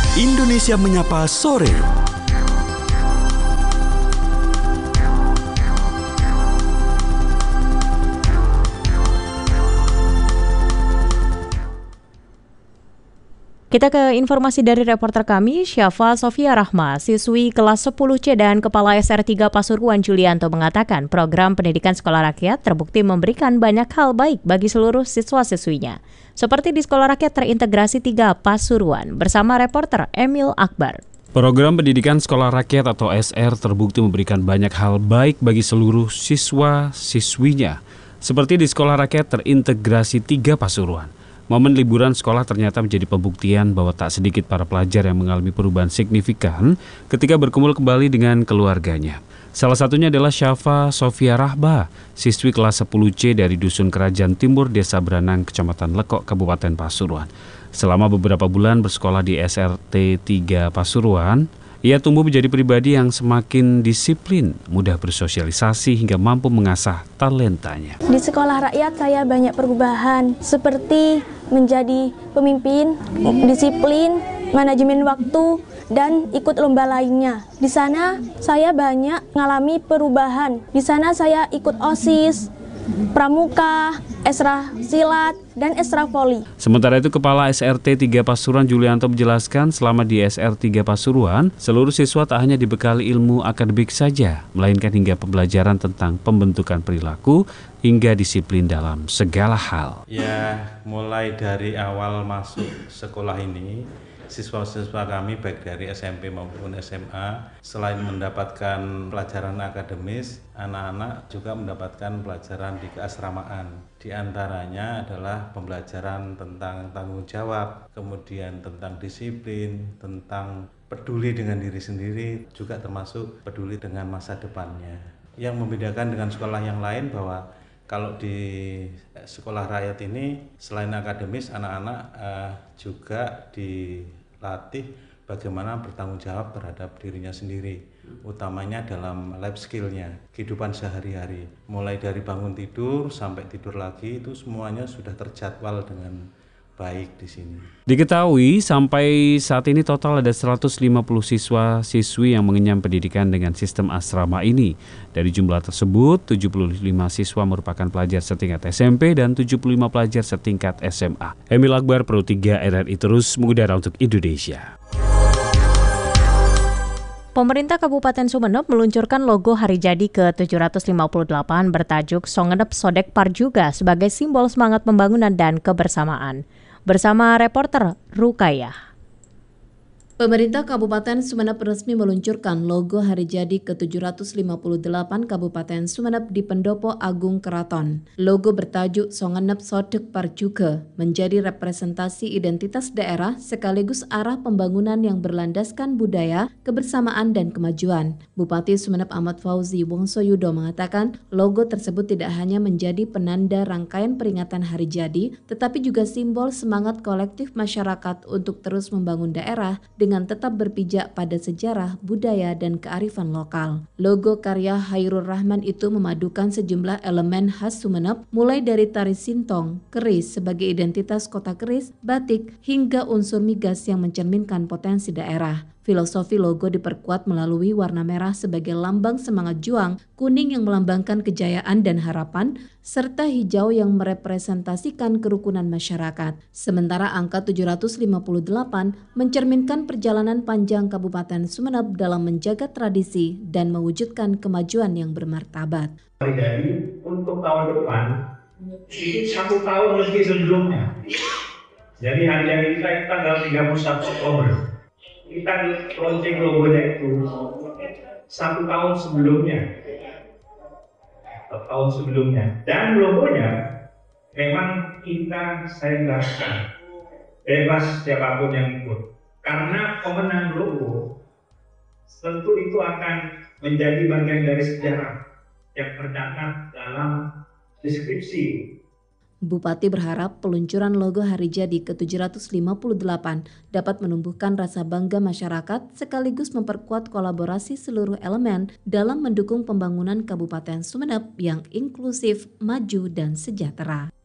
Indonesia Menyapa Sore. Kita ke informasi dari reporter kami, Syafa Sofia Rahma, siswi kelas 10C dan Kepala SR3 Pasuruan Julianto mengatakan program pendidikan sekolah rakyat terbukti memberikan banyak hal baik bagi seluruh siswa-siswinya. Seperti di Sekolah Rakyat Terintegrasi 3 Pasuruan bersama reporter Emil Akbar. Program pendidikan sekolah rakyat atau SR terbukti memberikan banyak hal baik bagi seluruh siswa-siswinya. Seperti di Sekolah Rakyat Terintegrasi 3 Pasuruan. Momen liburan sekolah ternyata menjadi pembuktian bahwa tak sedikit para pelajar yang mengalami perubahan signifikan ketika berkumpul kembali dengan keluarganya. Salah satunya adalah Syafa Sofia Rahma, siswi kelas 10C dari Dusun Kerajaan Timur, Desa Beranang, Kecamatan Lekok, Kabupaten Pasuruan. Selama beberapa bulan bersekolah di SRT 3 Pasuruan, ia tumbuh menjadi pribadi yang semakin disiplin, mudah bersosialisasi hingga mampu mengasah talentanya. Di sekolah rakyat saya banyak perubahan seperti menjadi pemimpin, disiplin, manajemen waktu, dan ikut lomba lainnya. Di sana saya banyak mengalami perubahan. Di sana saya ikut OSIS, pramuka, ekstra silat, dan ekstra voli. Sementara itu Kepala SRT 3 Pasuruan Julianto menjelaskan selama di SR 3 Pasuruan, seluruh siswa tak hanya dibekali ilmu akademik saja, melainkan hingga pembelajaran tentang pembentukan perilaku hingga disiplin dalam segala hal. Ya, mulai dari awal masuk sekolah ini, siswa-siswa kami baik dari SMP maupun SMA selain mendapatkan pelajaran akademis, anak-anak juga mendapatkan pelajaran di keasramaan. Di antaranya adalah pembelajaran tentang tanggung jawab, kemudian tentang disiplin, tentang peduli dengan diri sendiri, juga termasuk peduli dengan masa depannya. Yang membedakan dengan sekolah yang lain bahwa kalau di sekolah rakyat ini selain akademis, anak-anak juga dilatih bagaimana bertanggung jawab terhadap dirinya sendiri, utamanya dalam life skill-nya, kehidupan sehari-hari. Mulai dari bangun tidur sampai tidur lagi itu semuanya sudah terjadwal dengan baik di sini. Diketahui sampai saat ini total ada 150 siswa-siswi yang mengenyam pendidikan dengan sistem asrama ini. Dari jumlah tersebut, 75 siswa merupakan pelajar setingkat SMP dan 75 pelajar setingkat SMA. Emil Akbar, Pro 3 RRI terus mengudara untuk Indonesia. Pemerintah Kabupaten Sumeneb meluncurkan logo Hari Jadi ke-758 bertajuk Songenep Sodek Parjuga sebagai simbol semangat pembangunan dan kebersamaan. Bersama reporter Rukayah. Pemerintah Kabupaten Sumeneb resmi meluncurkan logo Hari Jadi ke-758 Kabupaten Sumeneb di Pendopo Agung Keraton. Logo bertajuk Songenep Sodek Parjuga menjadi representasi identitas daerah sekaligus arah pembangunan yang berlandaskan budaya, kebersamaan, dan kemajuan. Bupati Sumeneb Ahmad Fauzi Wongsoyudo mengatakan logo tersebut tidak hanya menjadi penanda rangkaian peringatan Hari Jadi, tetapi juga simbol semangat kolektif masyarakat untuk terus membangun daerah dengan tetap berpijak pada sejarah, budaya, dan kearifan lokal. Logo karya Hairul Rahman itu memadukan sejumlah elemen khas Sumeneb, mulai dari tari sintong, keris sebagai identitas kota keris, batik, hingga unsur migas yang mencerminkan potensi daerah. Filosofi logo diperkuat melalui warna merah sebagai lambang semangat juang, kuning yang melambangkan kejayaan dan harapan, serta hijau yang merepresentasikan kerukunan masyarakat. Sementara angka 758 mencerminkan perjalanan panjang Kabupaten Sumeneb dalam menjaga tradisi dan mewujudkan kemajuan yang bermartabat. Jadi untuk tahun depan, itu 1 tahun lebih sebelumnya. Jadi hari yang kita tanggal 31 Oktober. Kita launching logonya itu 1 tahun sebelumnya. Dan logonya memang saya jelaskan bebas siapapun yang ikut. Karena pemenang logo tentu itu akan menjadi bagian dari sejarah yang tercatat dalam deskripsi. Bupati berharap peluncuran logo Hari Jadi ke-758 dapat menumbuhkan rasa bangga masyarakat sekaligus memperkuat kolaborasi seluruh elemen dalam mendukung pembangunan Kabupaten Sumeneb yang inklusif, maju, dan sejahtera.